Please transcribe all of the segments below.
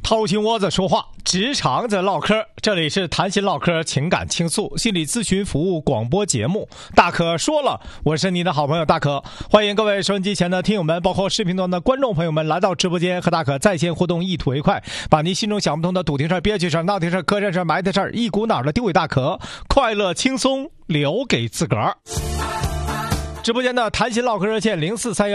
掏心窝子说话，职场在唠嗑。这里是谈心唠嗑，情感倾诉，心理咨询服务广播节目。大可说了，我是你的好朋友大可，欢迎各位收音机前的听友们，包括视频端的观众朋友们来到直播间，和大可在线互动，一吐为快，把您心中想不通的堵听事儿、憋屈事儿、闹听事儿、磕碜事儿、埋汰事儿，一股脑的丢给大可，快乐轻松留给自个儿。直播间的谈心唠嗑热线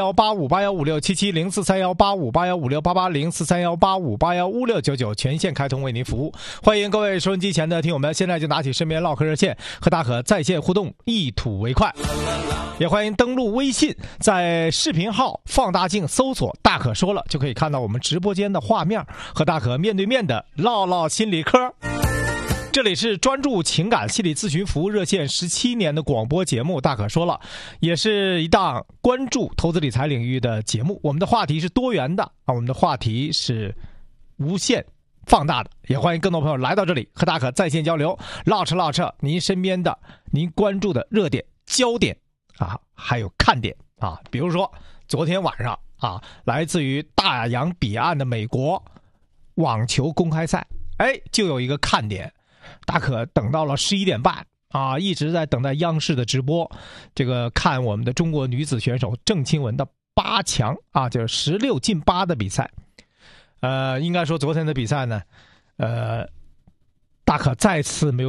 043185815677，043185815688，043185815699，全线开通为您服务。欢迎各位收音机前的听友们，现在就拿起身边唠嗑热线，和大可在线互动，一吐为快。也欢迎登录微信，在视频号放大镜搜索大可说了，就可以看到我们直播间的画面，和大可面对面的唠唠心理嗑。这里是专注情感心理咨询服务热线17年的广播节目，大可说了，也是一档关注投资理财领域的节目。我们的话题是多元的啊，我们的话题是无限放大的。也欢迎更多朋友来到这里，和大可在线交流，唠扯您身边的、您关注的热点、焦点啊，还有看点啊。比如说昨天晚上啊，来自于大洋彼岸的美国网球公开赛，就有一个看点。大可等到了11点半啊，一直在等待央视的直播，这个看我们的中国女子选手郑钦文的8强啊，就是16进8的比赛。应该说昨天的比赛呢，大可再次没有